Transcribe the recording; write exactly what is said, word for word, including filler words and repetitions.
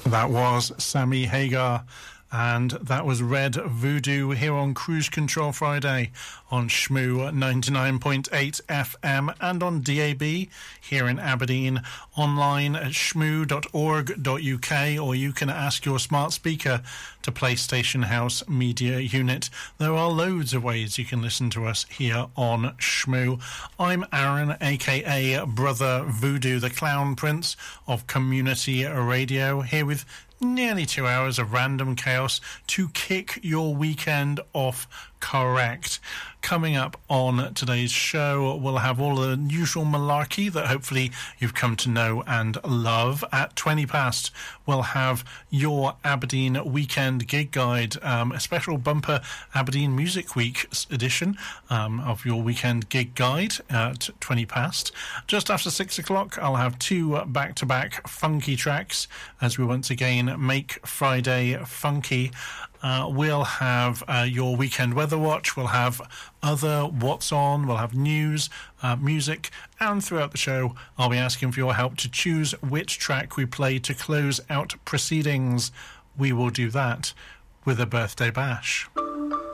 That was Sammy Hagar, and that was Red Voodoo here on Cruise Control Friday on Shmoo ninety-nine point eight F M and on D A B here in Aberdeen, online at shmoo dot org dot U K, or you can ask your smart speaker to play Station House Media Unit. There are loads of ways you can listen to us here on Shmoo. I'm Aaron, aka Brother Voodoo, the Clown Prince of Community Radio, here with nearly two hours of random chaos to kick your weekend off correct. Coming up on today's show, we'll have all the usual malarkey that hopefully you've come to know and love. At twenty past, we'll have your Aberdeen Weekend Gig Guide, um, a special bumper Aberdeen Music Week edition um, of your Weekend Gig Guide at twenty past. Just after six o'clock, I'll have two back-to-back funky tracks as we once again make Friday funky. Uh, we'll have uh, your Weekend Weather Watch, we'll have other What's On, we'll have news, uh, music, and throughout the show I'll be asking for your help to choose which track we play to close out proceedings. We will do that with a birthday bash.